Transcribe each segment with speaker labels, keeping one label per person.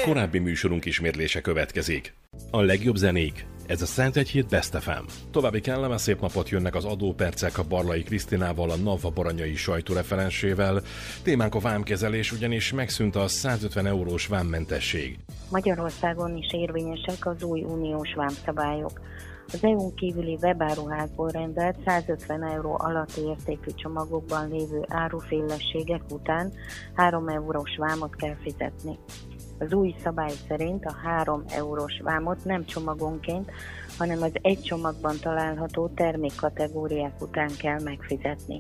Speaker 1: Korábbi műsorunk ismétlése következik. A legjobb zenék. Ez a Szent Hét Best FM. További kellemes szép napot jönnek az adópercek a Barlai Krisztinával, a NAV baranyai sajtóreferensével. Témánk a vámkezelés, ugyanis megszűnt a 150 eurós vámmentesség.
Speaker 2: Magyarországon is érvényesek az új uniós vámszabályok. Az EU-n kívüli webáruházból rendelt 150 euró alatti értékű csomagokban lévő árufélességek után 3 eurós vámot kell fizetni. Az új szabály szerint a 3 eurós vámot nem csomagonként, hanem az egy csomagban található termékkategóriák után kell megfizetni.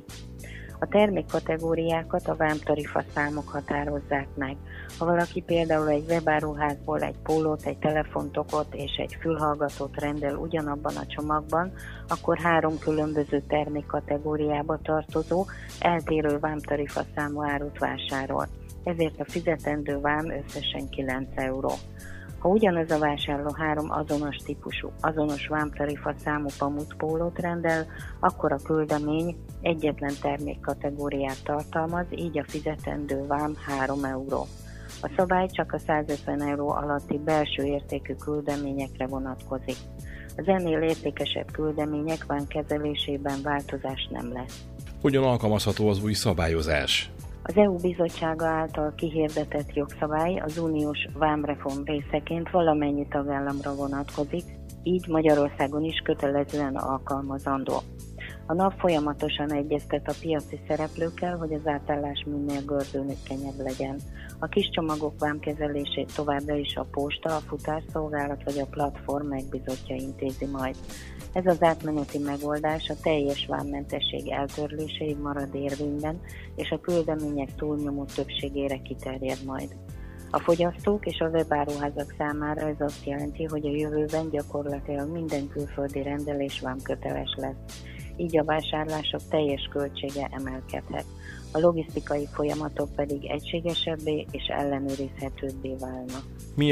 Speaker 2: A termékkategóriákat a vámtarifa számok határozzák meg. Ha valaki például egy webáruházból egy pólót, egy telefontokot és egy fülhallgatót rendel ugyanabban a csomagban, akkor 3 különböző termékkategóriába tartozó, eltérő vámtarifa számú árut vásárol. Ezért a fizetendő vám összesen 9 euró. Ha ugyanaz a vásárló 3 azonos típusú, azonos vámtarifa számú pamutpólót rendel, akkor a küldemény egyetlen termékkategóriát tartalmaz, így a fizetendő vám 3 euró. A szabály csak a 150 euró alatti belső értékű küldeményekre vonatkozik. Az ennél értékesebb küldemények vámkezelésében változás nem lesz.
Speaker 1: Hogyan alkalmazható az új szabályozás?
Speaker 2: Az EU bizottsága által kihirdetett jogszabály az uniós vámreform részeként valamennyi tagállamra vonatkozik, így Magyarországon is kötelezően alkalmazandó. A NAV folyamatosan egyeztet a piaci szereplőkkel, hogy az átállás minél gördülékenyebb legyen. A kis csomagok vámkezelését továbbra is a posta, a futárszolgálat vagy a platform megbízottja intézi majd. Ez az átmeneti megoldás a teljes vámmentesség eltörléséig marad érvényben, és a küldemények túlnyomó többségére kiterjed majd. A fogyasztók és a webáruházak számára ez azt jelenti, hogy a jövőben gyakorlatilag minden külföldi rendelés vámköteles lesz. Így a vásárlások teljes költsége emelkedhet. A logisztikai folyamatok pedig egységesebbé és ellenőrizhetőbbé válnak.